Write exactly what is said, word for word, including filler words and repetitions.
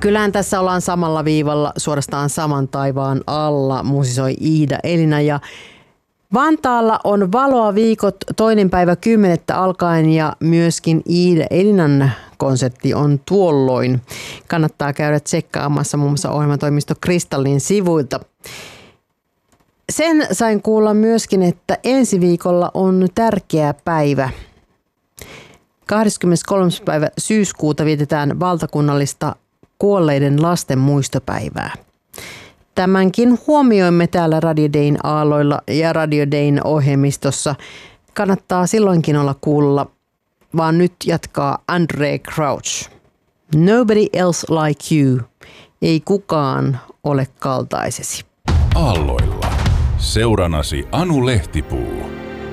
Kyllähän tässä ollaan samalla viivalla, suorastaan saman taivaan alla, musisoi Iida Elina ja Vantaalla on valoa viikot toinen päivä kymmenettä alkaen ja myöskin Iida Elinan konsertti on tuolloin. Kannattaa käydä tsekkaamassa muun muassa ohjelmatoimisto Kristallin sivuilta. Sen sain kuulla myöskin, että ensi viikolla on tärkeä päivä. kahdeskymmeneskolmas päivä syyskuuta vietetään valtakunnallista kuolleiden lasten muistopäivää. Tämänkin huomioimme täällä Radio Dayn aalloilla ja Radio Dayn ohjelmistossa. Kannattaa silloinkin olla kuulla, vaan nyt jatkaa Andraé Crouch. Nobody else like you. Ei kukaan ole kaltaisesi. Aalloilla. Seuranasi Anu Lehtipuu.